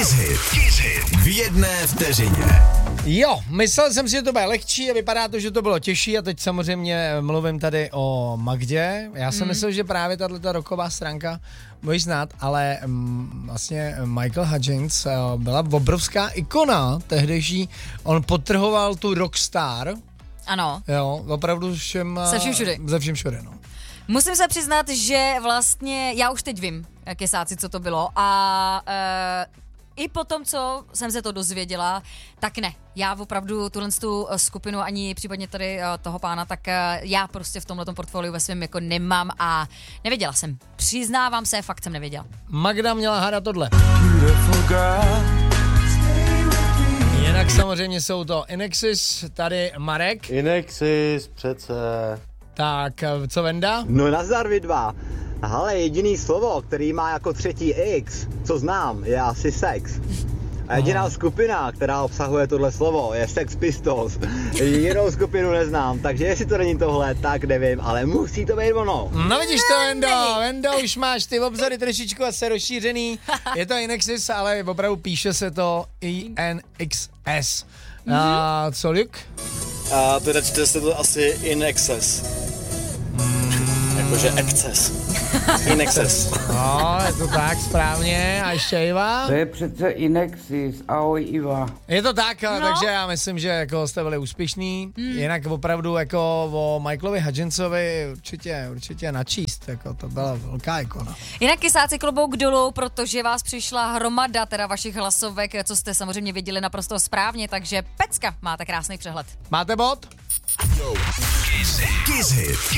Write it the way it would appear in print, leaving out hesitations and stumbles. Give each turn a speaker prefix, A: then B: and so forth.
A: Kiss Hit v jedné vteřině.
B: Jo, myslel jsem si, že to bude lehčí a vypadá to, že to bylo těžší a teď samozřejmě mluvím tady o Magdě. Já jsem myslel, že právě tato roková stránka budeš znát, ale vlastně Michael Hutchence byla obrovská ikona tehdejší. On podtrhoval tu rockstar.
C: Ano.
B: Jo, opravdu
C: Se vším všude.
B: Ze vším všude, no.
C: Musím se přiznat, že vlastně já už teď vím, kesáci, co to bylo a i po tom, co jsem se to dozvěděla, tak ne. Já opravdu tu skupinu ani případně tady toho pána, tak já prostě v tomhletom portfoliu ve svém jako nemám a nevěděla jsem. Přiznávám se, fakt jsem nevěděla.
B: Magda měla hádat tohle. Jinak samozřejmě jsou to Inexis, tady Marek.
D: Inexis, přece.
B: Tak, co Venda?
E: No nazdar vy dva. Ale jediný slovo, který má jako třetí X, co znám, je asi sex. A jediná skupina, která obsahuje tohle slovo, je Sex Pistols. Jinou skupinu neznám, takže jestli to není tohle, tak nevím, ale musí to být ono.
B: No vidíš to, Vendo, už máš ty obzory trošičku asi rozšířený. Je to Inexis, ale opravdu píše se to INXS. Co, Luke?
F: Teda čte se to asi in excess. Jakože excess. In excess.
B: No, je to tak, správně. A ještě Iva?
G: To je přece Inexis, ahoj Iva.
B: Je to tak, takže já myslím, že jako jste byli úspěšný. Jinak opravdu jako o Michaelovi Hutchensovi určitě načíst, jako to byla velká ikona.
C: Jinak kysáci klobouk dolů, protože vás přišla hromada teda vašich hlasovek, co jste samozřejmě viděli naprosto správně, takže pecka, máte krásný přehled.
B: Máte bod?
A: Kiss Hit